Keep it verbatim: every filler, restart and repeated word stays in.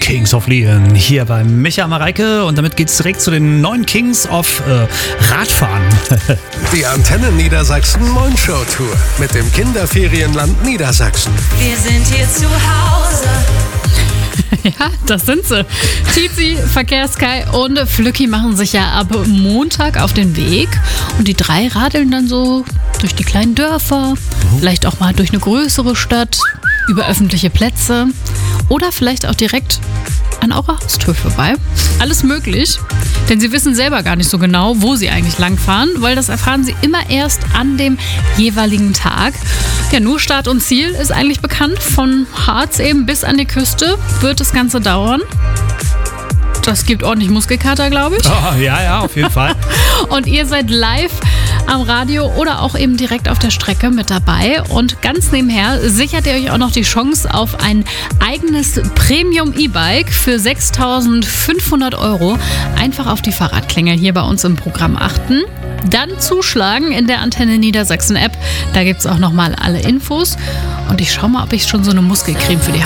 Kings of Leon hier bei Micha Mareike und damit geht's direkt zu den neuen Kings of äh, Radfahren. Die Antenne Niedersachsen Moin-Show Tour mit dem Kinderferienland Niedersachsen. Wir sind hier zu Hause. Ja, das sind sie. Tizi, Verkehrssky und Flücki machen sich ja ab Montag auf den Weg. Und die drei radeln dann so durch die kleinen Dörfer, vielleicht auch mal durch eine größere Stadt, über öffentliche Plätze oder vielleicht auch direkt an eurer Haustür vorbei. Alles möglich, denn sie wissen selber gar nicht so genau, wo sie eigentlich langfahren, weil das erfahren sie immer erst an dem jeweiligen Tag. Ja, nur Start und Ziel ist eigentlich bekannt. Von Harz eben bis an die Küste wird das Ganze dauern. Das gibt ordentlich Muskelkater, glaube ich. Oh, ja, ja, auf jeden Fall. Und ihr seid live am Radio oder auch eben direkt auf der Strecke mit dabei. Und ganz nebenher sichert ihr euch auch noch die Chance auf ein eigenes Premium-E-Bike für sechstausendfünfhundert Euro. Einfach auf die Fahrradklingel hier bei uns im Programm achten. Dann zuschlagen in der Antenne Niedersachsen App. Da gibt es auch nochmal alle Infos. Und ich schaue mal, ob ich schon so eine Muskelcreme für die